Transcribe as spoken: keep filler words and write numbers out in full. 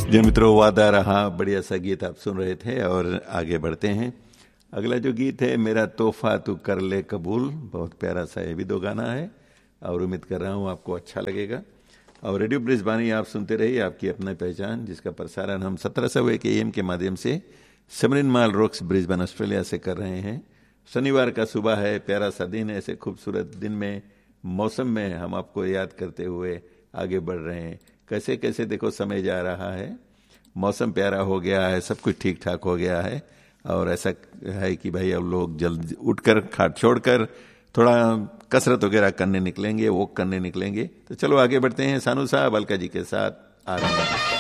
जी मित्रों, वादा रहा बढ़िया सा गीत आप सुन रहे थे और आगे बढ़ते हैं। अगला जो गीत है, मेरा तोहफा तू कर ले कबूल, बहुत प्यारा सा ये भी दो गाना है और उम्मीद कर रहा हूँ आपको अच्छा लगेगा। और रेडियो ब्रिजबानी आप सुनते रहिए, आपकी अपनी पहचान, जिसका प्रसारण हम सत्रह सौ एक एम के माध्यम से समरिन माल रॉक्स ब्रिजबन ऑस्ट्रेलिया से कर रहे हैं। शनिवार का सुबह है, प्यारा सा दिन है, ऐसे खूबसूरत दिन में मौसम में हम आपको याद करते हुए आगे बढ़ रहे हैं। कैसे कैसे देखो समय जा रहा है, मौसम प्यारा हो गया है, सब कुछ ठीक ठाक हो गया है और ऐसा है कि भाई अब लोग जल्द उठकर खाट छोड़कर थोड़ा कसरत वगैरह करने निकलेंगे, वॉक करने निकलेंगे। तो चलो आगे बढ़ते हैं, सानू साहब अलका जी के साथ आ रहे हैं।